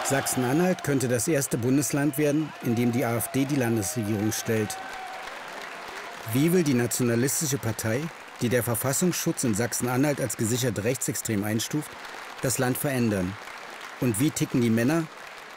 Sachsen-Anhalt könnte das erste Bundesland werden, in dem die AfD die Landesregierung stellt. Wie will die nationalistische Partei, die der Verfassungsschutz in Sachsen-Anhalt als gesichert rechtsextrem einstuft, das Land verändern? Und wie ticken die Männer,